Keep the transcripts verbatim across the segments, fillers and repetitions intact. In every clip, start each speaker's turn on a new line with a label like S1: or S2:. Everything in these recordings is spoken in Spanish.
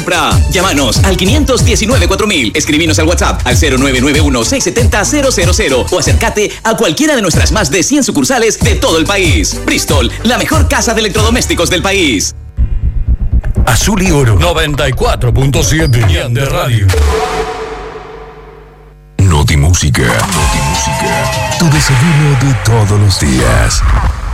S1: Llámanos al quinientos diecinueve cuatro mil, escribinos al WhatsApp al cero nueve nueve uno seis siete cero cero cero o acércate a cualquiera de nuestras más de cien sucursales de todo el país. Bristol, la mejor casa de electrodomésticos del país.
S2: Azul y Oro noventa y cuatro punto siete de radio. Notimúsica, Notimúsica, tu desayuno de todos los días.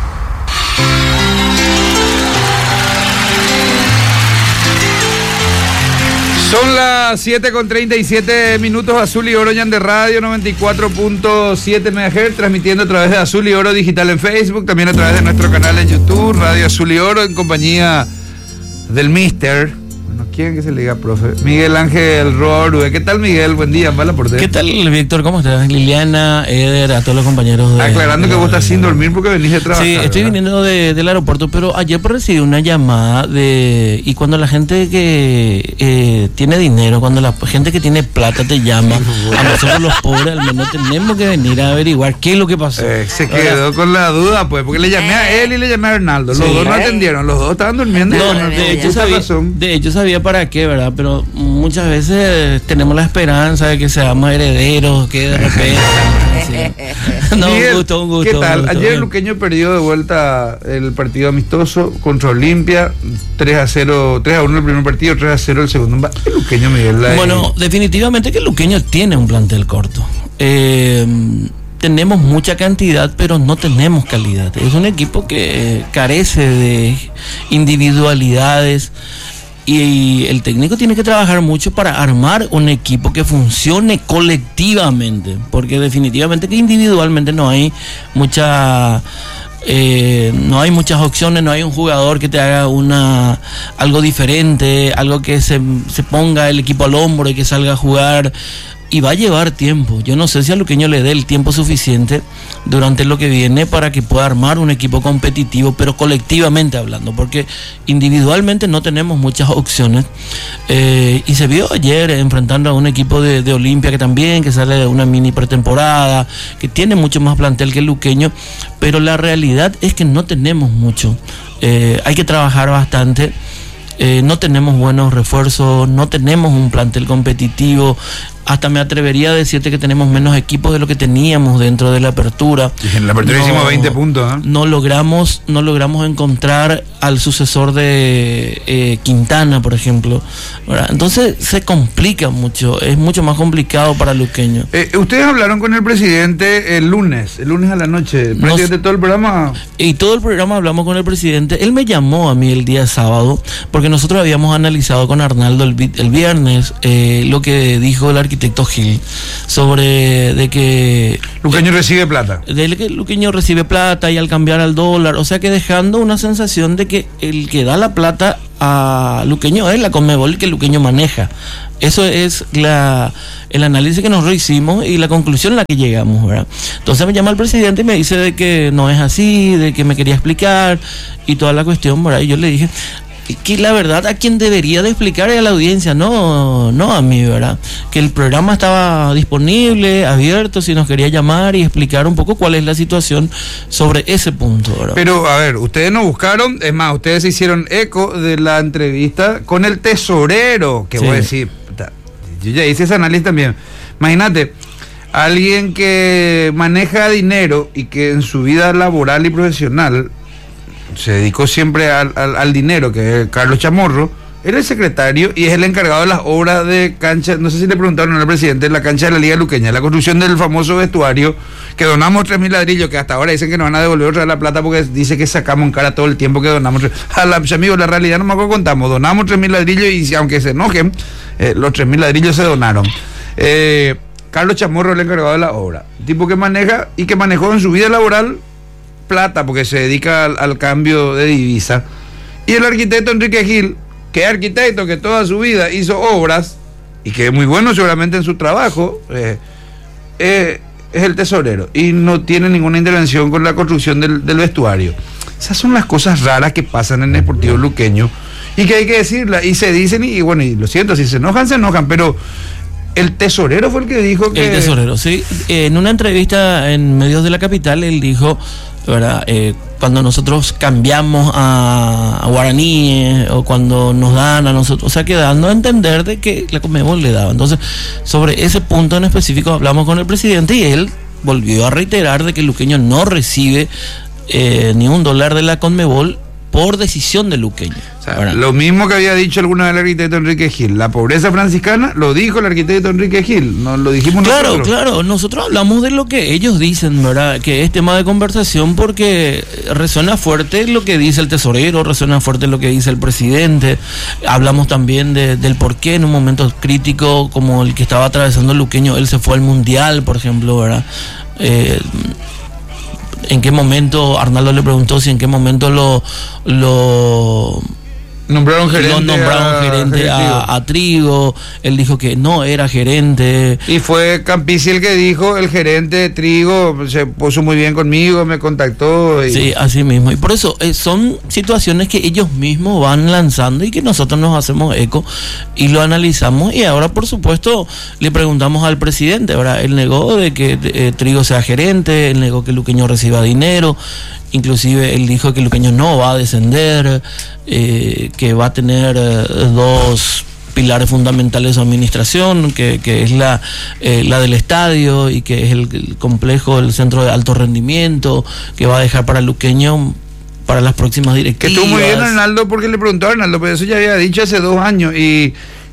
S3: Son las siete con treinta y siete minutos. Azul y Oro de radio noventa y cuatro punto siete megahertz, transmitiendo a través de Azul y Oro Digital en Facebook, también a través de nuestro canal en YouTube, Radio Azul y Oro, en compañía del Mister. Bueno, ¿quién que se le diga, profe? Miguel Ángel Roa. ¿Qué tal, Miguel? Buen día, mala por
S4: ¿Qué tal, Víctor? ¿Cómo estás? Liliana, Eder, a todos los compañeros de...
S3: Aclarando
S4: de,
S3: que vos estás
S4: de,
S3: sin dormir porque venís de trabajar.
S4: Sí, estoy ¿verdad? viniendo de, del aeropuerto, pero ayer recibí una llamada de... Y cuando la gente que eh, tiene dinero, cuando la gente que tiene plata te llama, a nosotros los pobres al menos tenemos que venir a averiguar qué es lo que pasó.
S3: Eh, se quedó ¿verdad? con la duda, pues, porque le llamé a él y le llamé a Arnaldo. Los
S4: sí.
S3: dos no atendieron, los dos estaban durmiendo.
S4: No, no de, hecho sabía, de hecho sabía para qué, ¿verdad? Pero muchas veces tenemos la esperanza de que seamos herederos, que de repente... no,
S3: Miguel,
S4: un gusto, un gusto.
S3: ¿qué tal?
S4: Un gusto,
S3: Ayer el Luqueño perdió de vuelta el partido amistoso contra Olimpia, tres a cero, tres a uno el primer partido, tres a cero el segundo. El Luqueño, Miguel. La
S4: bueno,
S3: de...
S4: definitivamente que el Luqueño tiene un plantel corto. Eh, tenemos mucha cantidad, pero no tenemos calidad. Es un equipo que carece de individualidades. Y el técnico tiene que trabajar mucho para armar un equipo que funcione colectivamente, porque definitivamente que individualmente no hay mucha eh, no hay muchas opciones, no hay un jugador que te haga una algo diferente, algo que se, se ponga el equipo al hombro y que salga a jugar. Y va a llevar tiempo. Yo no sé si a Luqueño le dé el tiempo suficiente durante lo que viene para que pueda armar un equipo competitivo, pero colectivamente hablando, porque individualmente no tenemos muchas opciones. Eh, y se vio ayer enfrentando a un equipo de, de Olimpia que también, que sale de una mini pretemporada, que tiene mucho más plantel que el Luqueño, pero la realidad es que no tenemos mucho. Eh, hay que trabajar bastante. Eh, no tenemos buenos refuerzos, no tenemos un plantel competitivo. Hasta me atrevería a decirte que tenemos menos equipos de lo que teníamos dentro de la apertura.
S3: Y en la apertura no, hicimos veinte puntos, ¿eh?
S4: No logramos, no logramos encontrar al sucesor de eh, Quintana, por ejemplo, ¿verdad? Entonces se complica mucho, es mucho más complicado para Luqueño.
S3: Eh, ustedes hablaron con el presidente el lunes, el lunes a la noche, el presidente de todo el programa.
S4: Y todo el programa hablamos con el presidente. Él me llamó a mí el día sábado, porque nosotros habíamos analizado con Arnaldo el, el viernes eh, lo que dijo el arquitecto Gil sobre de que
S3: Luqueño eh, recibe plata
S4: de que Luqueño recibe plata y al cambiar al dólar, o sea que dejando una sensación de que el que da la plata a Luqueño es la Conmebol que Luqueño maneja. Eso es la el análisis que nosotros hicimos y la conclusión a la que llegamos, ¿verdad? Entonces me llama el presidente y me dice de que no es así, de que me quería explicar y toda la cuestión, ¿verdad? Y yo le dije que la verdad a quien debería de explicar es a la audiencia, no, no a mí, ¿verdad? Que el programa estaba disponible, abierto, si nos quería llamar y explicar un poco cuál es la situación sobre ese punto, ¿verdad?
S3: Pero, a ver, ustedes nos buscaron, es más, ustedes se hicieron eco de la entrevista con el tesorero, que sí. Voy a decir, yo ya hice ese análisis también. Imagínate, alguien que maneja dinero y que en su vida laboral y profesional se dedicó siempre al, al, al dinero, que es Carlos Chamorro, era el secretario y es el encargado de las obras de cancha. No sé si le preguntaron al presidente, la cancha de la Liga Luqueña, la construcción del famoso vestuario, que donamos tres mil ladrillos, que hasta ahora dicen que nos van a devolver otra vez la plata porque dice que sacamos en cara todo el tiempo que donamos. A la, amigos, la realidad no me acuerdo, contamos, donamos tres mil ladrillos y aunque se enojen, eh, los tres mil ladrillos se donaron. Eh, Carlos Chamorro es el encargado de la obra, tipo que maneja y que manejó en su vida laboral plata porque se dedica al, al cambio de divisa. Y el arquitecto Enrique Gil, que es arquitecto que toda su vida hizo obras y que es muy bueno seguramente en su trabajo, eh, eh, es el tesorero y no tiene ninguna intervención con la construcción del, del vestuario. Esas son las cosas raras que pasan en el Deportivo Luqueño y que hay que decirlas y se dicen y, y bueno, y lo siento, si se enojan, se enojan, pero el tesorero fue el que dijo que...
S4: El tesorero, sí. En una entrevista en Medios de la Capital, él dijo ¿verdad? Eh, cuando nosotros cambiamos a, a guaraníes o cuando nos dan a nosotros, o sea, que dando a entender de que la Conmebol le daba. Entonces, sobre ese punto en específico hablamos con el presidente y él volvió a reiterar de que el luqueño no recibe eh, ni un dólar de la Conmebol por decisión de Luqueño.
S3: O sea, lo mismo que había dicho alguna vez el arquitecto Enrique Gil, la pobreza franciscana lo dijo el arquitecto Enrique Gil, no lo dijimos
S4: claro,
S3: nosotros.
S4: Claro, claro, nosotros hablamos de lo que ellos dicen, ¿verdad? Que es tema de conversación porque resuena fuerte lo que dice el tesorero, resuena fuerte lo que dice el presidente. Hablamos también de, del por qué en un momento crítico como el que estaba atravesando el Luqueño, él se fue al Mundial, por ejemplo, ¿verdad? Eh, en qué momento, Arnaldo le preguntó si en qué momento lo lo
S3: nombraron gerente,
S4: lo nombraron a, gerente a, a Trigo. Él dijo que no era gerente.
S3: Y fue Campisi el que dijo, el gerente de Trigo se puso muy bien conmigo, me contactó. Y...
S4: Sí, así mismo. Y por eso eh, son situaciones que ellos mismos van lanzando y que nosotros nos hacemos eco y lo analizamos. Y ahora, por supuesto, le preguntamos al presidente, ¿verdad? Él negó de que eh, Trigo sea gerente, él negó que Luqueño reciba dinero. Inclusive él dijo que Luqueño no va a descender, eh, que va a tener eh, dos pilares fundamentales de su administración, que, que es la, eh, la del estadio y que es el, el complejo, el centro de alto rendimiento, que va a dejar para Luqueño para las próximas directivas.
S3: Que estuvo muy bien Arnaldo porque le preguntó a Arnaldo, pero eso ya había dicho hace dos años y...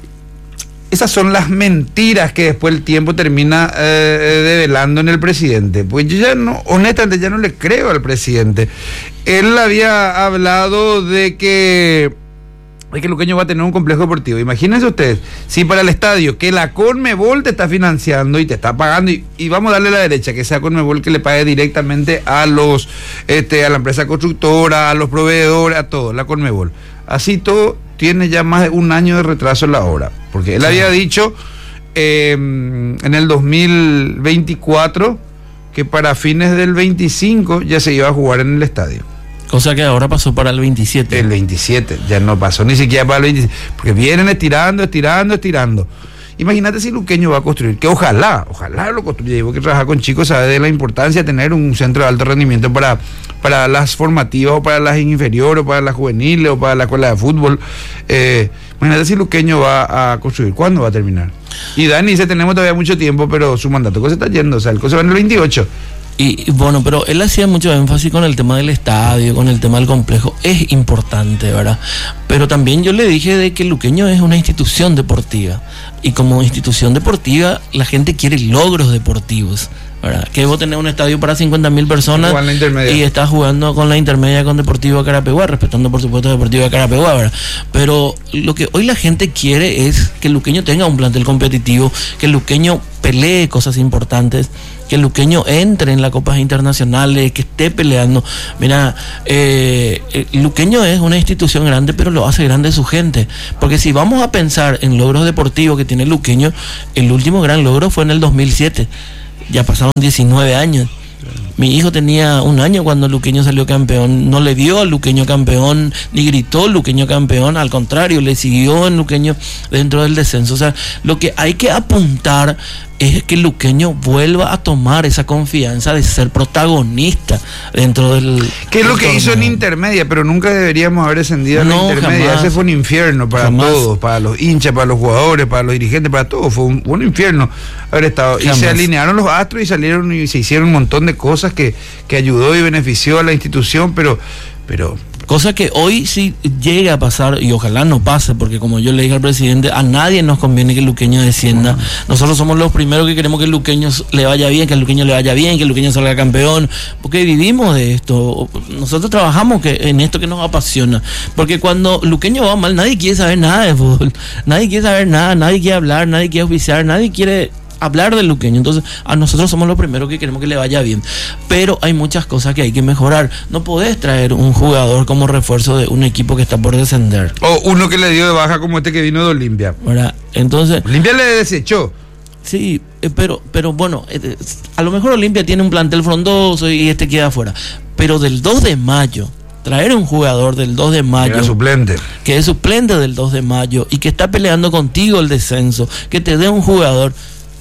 S3: Esas son las mentiras que después el tiempo termina eh, develando en el presidente. Pues yo ya no, honestamente, ya no le creo al presidente. Él había hablado de que, de que Luqueño va a tener un complejo deportivo. Imagínense ustedes, si para el estadio que la Conmebol te está financiando y te está pagando, y, y vamos a darle la derecha, que sea Conmebol que le pague directamente a los, este, a la empresa constructora, a los proveedores, a todo, la Conmebol. Así todo tiene ya más de un año de retraso en la obra, porque él sí. había dicho eh, en el dos mil veinticuatro que para fines del veinticinco ya se iba a jugar en el estadio.
S4: Cosa que ahora pasó para el veintisiete.
S3: El veintisiete, ya no pasó ni siquiera para el veintisiete, porque vienen estirando, estirando, estirando. Imagínate si Luqueño va a construir, que ojalá, ojalá lo construya, porque trabajar con chicos sabe de la importancia de tener un centro de alto rendimiento para, para las formativas o para las inferiores o para las juveniles o para la escuela de fútbol. Eh, imagínate si Luqueño va a construir, ¿cuándo va a terminar? Y Dani dice, tenemos todavía mucho tiempo, pero su mandato se está yendo, o sea, el cosa va en el veintiocho.
S4: Y, y bueno, pero él hacía mucho énfasis con el tema del estadio, con el tema del complejo. Es importante, ¿verdad? Pero también yo le dije de que Luqueño es una institución deportiva. Y como institución deportiva, la gente quiere logros deportivos, ¿verdad? Que vos tenés un estadio para cincuenta mil personas y estás jugando con la intermedia con Deportivo de Carapeguá, respetando por supuesto Deportivo de Carapeguá, ¿verdad? Pero lo que hoy la gente quiere es que el Luqueño tenga un plantel competitivo, que el Luqueño pelee cosas importantes, que el Luqueño entre en las copas internacionales, que esté peleando. Mira, eh, el Luqueño es una institución grande, pero lo hace grande su gente, porque si vamos a pensar en logros deportivos que tiene el Luqueño, el último gran logro fue en el dos mil siete. Ya pasaron diecinueve años. Mi hijo tenía un año cuando Luqueño salió campeón. No le dio al Luqueño campeón, ni gritó Luqueño campeón. Al contrario, le siguió en Luqueño dentro del descenso. O sea, lo que hay que apuntar es que Luqueño vuelva a tomar esa confianza de ser protagonista dentro del...
S3: ¿Qué es lo que torneo hizo en intermedia? Pero nunca deberíamos haber descendido en no, la intermedia. Jamás, ese fue un infierno para jamás. todos, para los hinchas, para los jugadores, para los dirigentes, para todos. Fue un, un infierno haber estado. Jamás. Y se alinearon los astros y salieron y se hicieron un montón de cosas que, que ayudó y benefició a la institución, pero... pero
S4: cosa que hoy sí llega a pasar y ojalá no pase, porque como yo le dije al presidente, a nadie nos conviene que el Luqueño descienda. Nosotros somos los primeros que queremos que el Luqueño le vaya bien, que el Luqueño le vaya bien, que el Luqueño salga campeón, porque vivimos de esto. Nosotros trabajamos que en esto que nos apasiona, porque cuando Luqueño va mal, nadie quiere saber nada de fútbol, nadie quiere saber nada, nadie quiere hablar, nadie quiere oficiar, nadie quiere hablar del Luqueño. Entonces a nosotros somos los primeros que queremos que le vaya bien, pero hay muchas cosas que hay que mejorar. No podés traer un jugador como refuerzo de un equipo que está por descender,
S3: o uno que le dio de baja como este que vino de Olimpia,
S4: ¿verdad? Entonces
S3: Olimpia le desechó.
S4: Sí, pero pero bueno, a lo mejor Olimpia tiene un plantel frondoso y este queda afuera, pero del dos de mayo traer un jugador del dos de mayo,
S3: que es suplente,
S4: que es suplente del dos de mayo y que está peleando contigo el descenso, que te dé un jugador.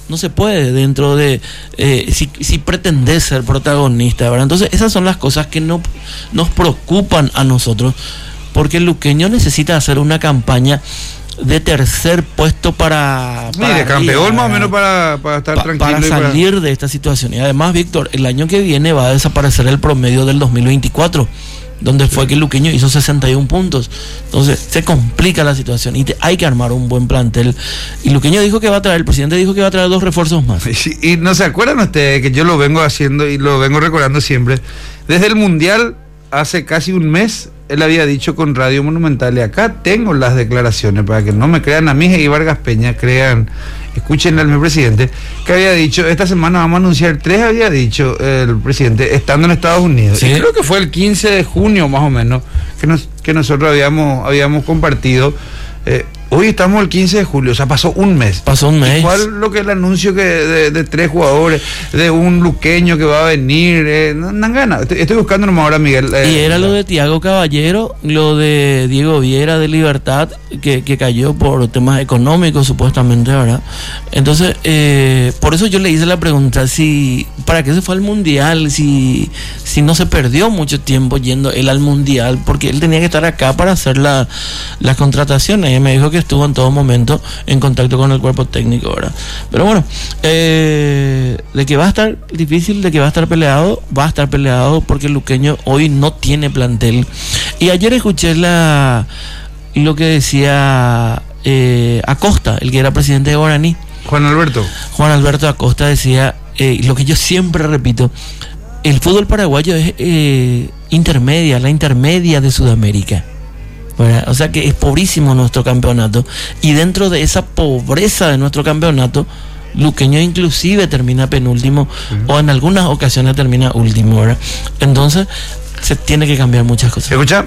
S4: no se puede dentro de eh, si, si pretendes ser protagonista, ¿verdad? Entonces esas son las cosas que no, nos preocupan a nosotros, porque el luqueño necesita hacer una campaña de tercer puesto para, para
S3: sí, de campeón ir, más o menos para, para estar
S4: pa,
S3: tranquilo
S4: para salir para... de esta situación. Y además, Víctor, el año que viene va a desaparecer el promedio del dos mil veinticuatro, donde fue que el luqueño hizo sesenta y un puntos. Entonces se complica la situación y te, hay que armar un buen plantel. Y Luqueño dijo que va a traer, el presidente dijo que va a traer dos refuerzos más.
S3: Y, y no se acuerdan ustedes que yo lo vengo haciendo y lo vengo recordando siempre. Desde el Mundial, hace casi un mes, él había dicho con Radio Monumental, y acá tengo las declaraciones para que no me crean a mí y Vargas Peña, crean, escuchen al mi presidente, que había dicho, esta semana vamos a anunciar tres, había dicho el presidente, estando en Estados Unidos. ¿Sí? Y creo que fue el quince de junio más o menos, que, nos, que nosotros habíamos, habíamos compartido. Eh, hoy estamos el quince de julio, o sea, pasó un mes.
S4: Pasó un mes.
S3: ¿Cuál lo que el anuncio que de, de tres jugadores, de un luqueño que va a venir? Eh, no dan ganas. Estoy, estoy buscando nomás ahora, Miguel. Eh,
S4: y era lo de Tiago Caballero, lo de Diego Viera de Libertad, que, que cayó por temas económicos, supuestamente, ¿verdad? Entonces, eh, por eso yo le hice la pregunta, si ¿para qué se fue al Mundial? Si, si no se perdió mucho tiempo yendo él al Mundial, porque él tenía que estar acá para hacer la, las contrataciones. Y me dijo que estuvo en todo momento en contacto con el cuerpo técnico, ¿verdad? Pero bueno, eh, de que va a estar difícil, de que va a estar peleado, va a estar peleado porque el luqueño hoy no tiene plantel. Y ayer escuché la lo que decía eh, Acosta, el que era presidente de Guaraní.
S3: Juan Alberto.
S4: Juan Alberto Acosta decía, eh, lo que yo siempre repito, el fútbol paraguayo es eh, intermedia, la intermedia de Sudamérica. ¿Verdad? O sea que es pobrísimo nuestro campeonato, y dentro de esa pobreza de nuestro campeonato, Luqueño inclusive termina penúltimo, uh-huh. o en algunas ocasiones termina último, ¿verdad? Entonces se tiene que cambiar muchas cosas.
S3: ¿Escucha?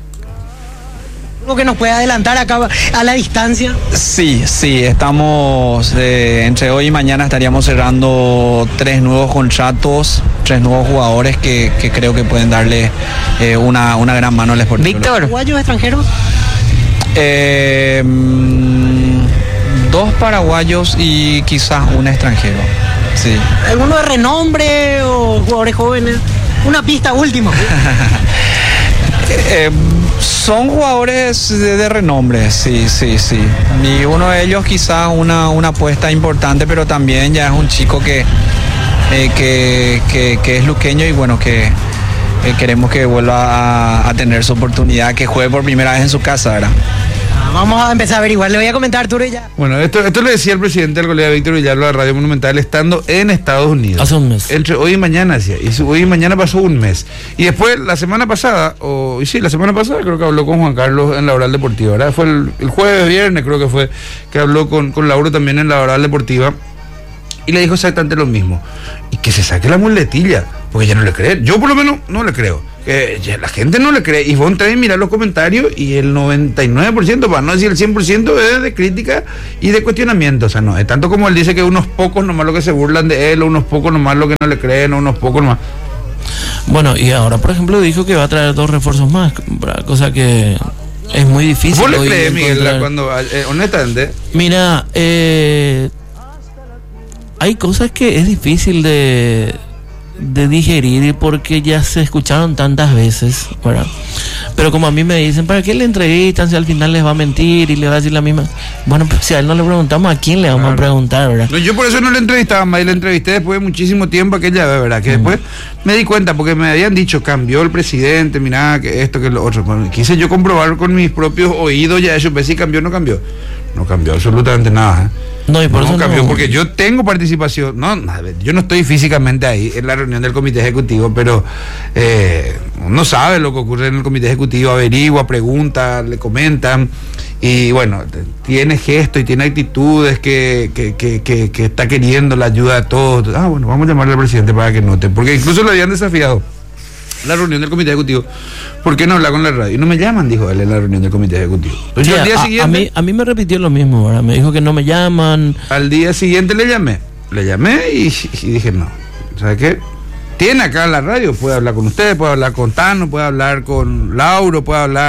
S5: ¿Algo que nos puede adelantar acá a la distancia?
S6: Sí, sí, estamos eh, entre hoy y mañana estaríamos cerrando tres nuevos contratos, tres nuevos jugadores que, que creo que pueden darle eh, una, una gran mano al Sporting.
S5: Víctor, ¿paraguayos extranjeros?
S6: Eh, dos paraguayos y quizás un extranjero, sí.
S5: ¿Alguno de renombre o jugadores jóvenes? Una pista última.
S6: Eh, son jugadores de, de renombre, sí, sí, sí. Y uno de ellos quizás una, una apuesta importante, pero también ya es un chico que, eh, que, que, que es luqueño y bueno, que eh, queremos que vuelva a, a tener su oportunidad, que juegue por primera vez en su casa, ¿verdad?
S5: Vamos a empezar a averiguar, le voy a comentar, Arturo, y ya.
S3: Bueno, esto, esto le decía el presidente del colega Víctor Villalba de Radio Monumental, estando en Estados Unidos.
S4: Hace un mes.
S3: Entre hoy y mañana, decía, y hoy y mañana pasó un mes. Y después, la semana pasada, o sí, la semana pasada creo que habló con Juan Carlos en la Oral Deportiva, ¿verdad? Fue el, el jueves, viernes creo que fue, que habló con, con Lauro también en la Oral Deportiva, y le dijo exactamente lo mismo. Y que se saque la muletilla, porque ya no le cree. Yo por lo menos no le creo. Eh, ya la gente no le cree. Y vos entras y mirás los comentarios y el noventa y nueve por ciento, para no decir el cien por ciento, es de crítica y de cuestionamiento. O sea, no es tanto como él dice que unos pocos nomás lo que se burlan de él, o unos pocos nomás lo que no le creen, o unos pocos nomás.
S4: Bueno, y ahora por ejemplo dijo que va a traer dos refuerzos más, cosa que es muy difícil.
S3: ¿Vos le crees, Miguel, cuando, eh, honestamente?
S4: Mira, eh, hay cosas que es difícil de, de digerir porque ya se escucharon tantas veces, ¿verdad? Pero como a mí me dicen, ¿para qué le entrevistan si al final les va a mentir y le va a decir la misma? Bueno, pues si a él no le preguntamos, ¿a quién le vamos claro. a preguntar, verdad?
S3: No, yo por eso no le entrevistaba más, y le entrevisté después de muchísimo tiempo aquella vez, ¿verdad? Que uh-huh. después me di cuenta, porque me habían dicho, cambió el presidente, mirá, que esto, que lo otro. Bueno, quise yo comprobar con mis propios oídos, ya eso, pues si cambió o no cambió. No cambió absolutamente nada, ¿eh?
S4: No, y por
S3: no
S4: eso
S3: cambió,
S4: no.
S3: Porque yo tengo participación, no, yo no estoy físicamente ahí en la reunión del comité ejecutivo, pero eh, uno sabe lo que ocurre en el comité ejecutivo, averigua, pregunta, le comentan, y bueno, tiene gestos y tiene actitudes que, que, que, que, que está queriendo la ayuda de todos. Ah, bueno, vamos a llamarle al presidente para que note, porque incluso lo habían desafiado la reunión del comité ejecutivo. ¿Por qué no habla con la radio? Y no me llaman, dijo él en la reunión del comité ejecutivo. Entonces,
S4: sí,
S3: yo al día
S4: a,
S3: siguiente,
S4: a, mí, a mí me repitió lo mismo, ¿verdad? Me dijo que no me llaman.
S3: Al día siguiente le llamé. Le llamé y, y dije, no. ¿Sabes qué? Tiene acá la radio, puede hablar con ustedes, puede hablar con Tano, puede hablar con Lauro, puede hablar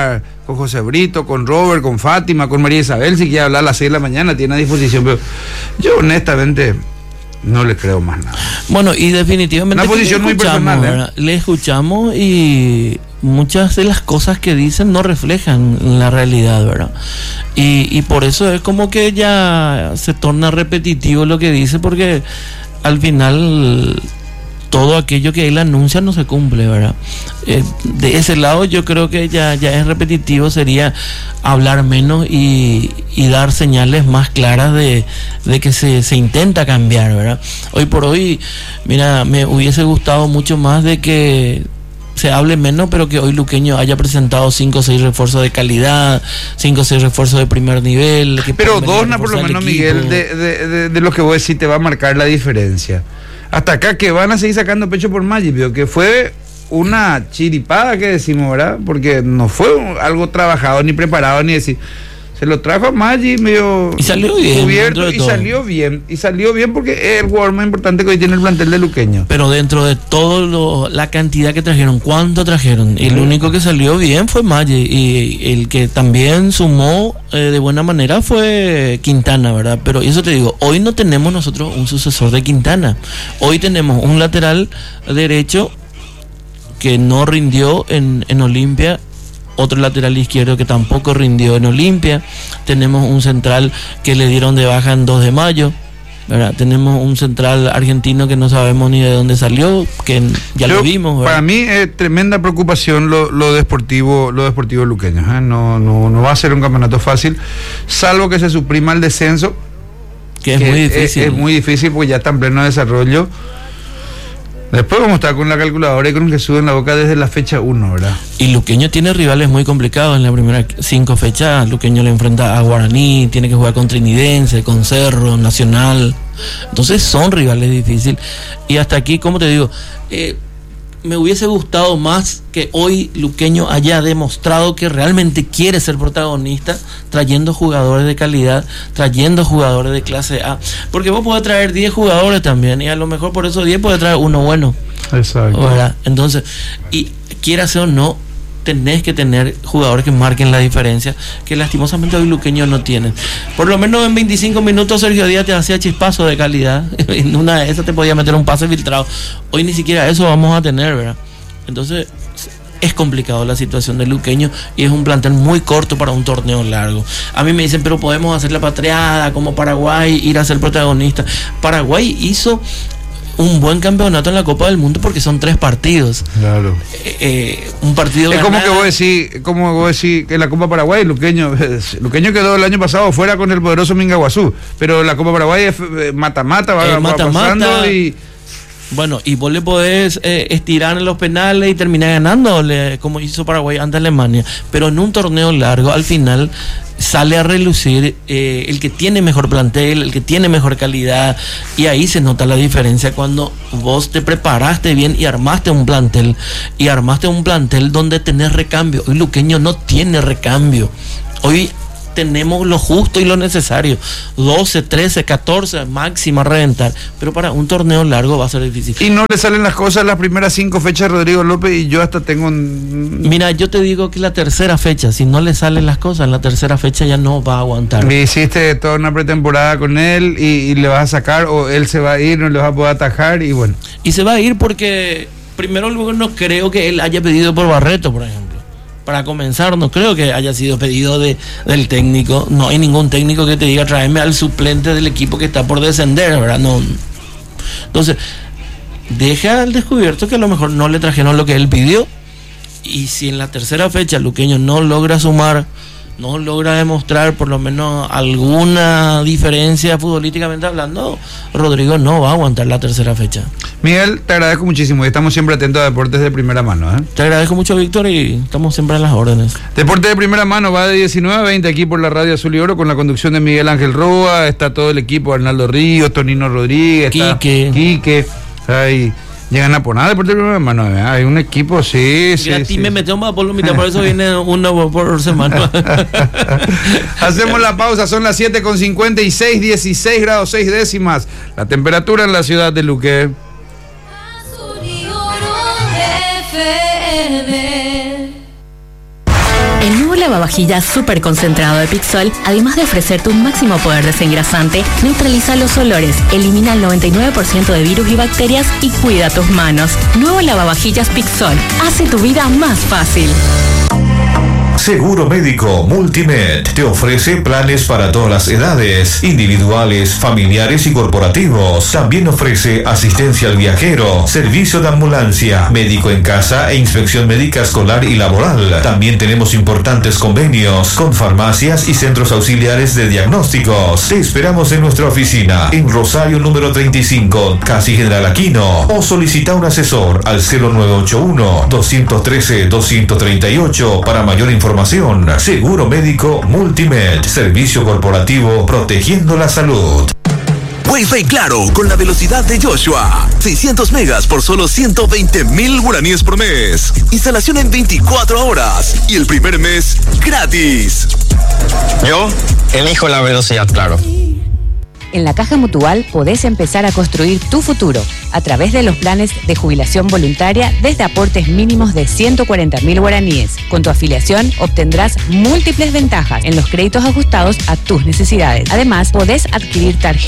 S3: con José Brito, con Robert, con Fátima, con María Isabel, si quiere hablar a las seis de la mañana, tiene a disposición, pero yo honestamente no le creo más nada.
S4: Bueno, y definitivamente
S3: una posición muy personal,
S4: ¿verdad? Le escuchamos y muchas de las cosas que dicen no reflejan la realidad, ¿verdad? Y, y por eso es como que ya se torna repetitivo lo que dice, porque al final todo aquello que él anuncia no se cumple, ¿verdad? Eh, de ese lado yo creo que ya, ya es repetitivo, sería hablar menos y, y dar señales más claras de, de que se, se intenta cambiar, ¿verdad? Hoy por hoy, mira, me hubiese gustado mucho más de que se hable menos, pero que hoy Luqueño haya presentado cinco o seis refuerzos de calidad, cinco o seis refuerzos de primer nivel. Que
S3: pero dos, por lo menos, Miguel, de, de, de, de lo que vos decís te va a marcar la diferencia. Hasta acá que van a seguir sacando pecho por Maggi, pero que fue una chiripada que decimos, ¿verdad? Porque no fue algo trabajado, ni preparado, ni decir. Se lo trajo a Maggi medio
S4: y salió bien,
S3: cubierto, y salió bien, y salió bien porque es el jugador más importante que hoy tiene el plantel de Luqueño.
S4: Pero dentro de todo la cantidad que trajeron, ¿cuánto trajeron? El mm. único que salió bien fue Maggi, y el que también sumó eh, de buena manera fue Quintana, ¿verdad? Pero eso te digo, hoy no tenemos nosotros un sucesor de Quintana. Hoy tenemos un lateral derecho que no rindió en, en Olimpia, otro lateral izquierdo que tampoco rindió en Olimpia, tenemos un central que le dieron de baja en dos de mayo, ¿verdad? Tenemos un central argentino que no sabemos ni de dónde salió, que ya Yo, lo vimos, ¿verdad?
S3: Para mí es tremenda preocupación lo, lo deportivo, lo deportivo luqueño, ¿eh? no, no, no va a ser un campeonato fácil, salvo que se suprima el descenso,
S4: que es que muy difícil.
S3: Es, es muy difícil porque ya está en pleno desarrollo. Después vamos a estar con la calculadora y con que suben la boca desde la fecha uno, ¿verdad?
S4: Y Luqueño tiene rivales muy complicados en la primera cinco fechas. Luqueño le enfrenta a Guaraní, tiene que jugar con Trinidense, con Cerro, Nacional. Entonces son rivales difíciles. Y hasta aquí, como te digo, eh, me hubiese gustado más que hoy Luqueño haya demostrado que realmente quiere ser protagonista, trayendo jugadores de calidad, trayendo jugadores de clase A, porque vos podés traer diez jugadores también, y a lo mejor por esos diez podés traer uno bueno.
S3: Exacto.
S4: ¿Verdad? Entonces, y quieras o no, tenés que tener jugadores que marquen la diferencia, que lastimosamente hoy Luqueño no tienen. Por lo menos en veinticinco minutos Sergio Díaz te hacía chispazo de calidad, en una de esas te podía meter un pase filtrado. Hoy ni siquiera eso vamos a tener, ¿verdad? Entonces es complicado la situación de Luqueño y es un plantel muy corto para un torneo largo. A mí me dicen, pero podemos hacer la patriada como Paraguay, ir a ser protagonista. Paraguay hizo un buen campeonato en la Copa del Mundo porque son tres partidos.
S3: Claro.
S4: Eh, eh, un partido
S3: es como que vos decís, como vos decís que la Copa Paraguay, Luqueño, Luqueño quedó el año pasado fuera con el poderoso Mingaguazú, pero la Copa Paraguay es mata-mata, va,
S4: eh, mata,
S3: va pasando mata, y
S4: bueno, y vos le podés eh, estirar en los penales y terminar ganando, como hizo Paraguay ante Alemania, pero en un torneo largo al final sale a relucir eh, el que tiene mejor plantel, el que tiene mejor calidad, y ahí se nota la diferencia cuando vos te preparaste bien y armaste un plantel, y armaste un plantel donde tenés recambio. Hoy Luqueño no tiene recambio, hoy tenemos lo justo y lo necesario, doce, trece, catorce máxima a reventar, pero para un torneo largo va a ser difícil.
S3: Y no le salen las cosas las primeras cinco fechas de Rodrigo López, y yo hasta tengo un...
S4: Mira, yo te digo que la tercera fecha, si no le salen las cosas, en la tercera fecha ya no va a aguantar.
S3: Me hiciste toda una pretemporada con él y, y le vas a sacar, o él se va a ir, no le vas a poder atajar, y bueno.
S4: Y se va a ir porque, primero luego, no creo que él haya pedido por Barreto, por ejemplo. Para comenzar, no creo que haya sido pedido de, del técnico. No hay ningún técnico que te diga tráeme al suplente del equipo que está por descender, ¿verdad? No. Entonces, deja al descubierto que a lo mejor no le trajeron lo que él pidió. Y si en la tercera fecha Luqueño no logra sumar, no logra demostrar por lo menos alguna diferencia futbolísticamente hablando, Rodrigo no va a aguantar la tercera fecha.
S3: Miguel, te agradezco muchísimo y estamos siempre atentos a deportes de primera mano, ¿eh?
S4: Te agradezco mucho, Víctor, y estamos siempre a las órdenes.
S3: Deporte de primera mano va de diecinueve a veinte aquí por la Radio Azul y Oro, con la conducción de Miguel Ángel Roa. Está todo el equipo, Arnaldo Ríos, Tonino Rodríguez,
S4: Quique,
S3: Quique, ahí llegan a poner deporte de primera mano, ¿eh? Hay un equipo, sí, sí.
S4: Y a ti
S3: sí.
S4: me metió más por lo mitad, por eso viene uno por semana.
S3: Hacemos la pausa, son las siete con cincuenta y seis, dieciséis grados seis décimas. La temperatura en la ciudad de Luque.
S7: El nuevo lavavajillas súper concentrado de Pixol, además de ofrecerte un máximo poder desengrasante, neutraliza los olores, elimina el noventa y nueve por ciento de virus y bacterias y cuida tus manos. Nuevo lavavajillas Pixol, hace tu vida más fácil.
S8: Seguro Médico Multimed te ofrece planes para todas las edades, individuales, familiares y corporativos. También ofrece asistencia al viajero, servicio de ambulancia, médico en casa e inspección médica escolar y laboral. También tenemos importantes convenios con farmacias y centros auxiliares de diagnósticos. Te esperamos en nuestra oficina en Rosario número treinta y cinco, casi General Aquino, o solicita un asesor al cero nueve ocho uno, dos uno tres, dos tres ocho para mayor información. Seguro Médico Multimed, servicio corporativo protegiendo la salud.
S9: Wi-Fi Claro, con la velocidad de Joshua. seiscientos megas por solo ciento veinte mil guaraníes por mes. Instalación en veinticuatro horas. Y el primer mes, gratis.
S10: Yo elijo la velocidad Claro.
S11: En la Caja Mutual podés empezar a construir tu futuro a través de los planes de jubilación voluntaria desde aportes mínimos de ciento cuarenta mil guaraníes. Con tu afiliación obtendrás múltiples ventajas en los créditos ajustados a tus necesidades. Además, podés adquirir tarjetas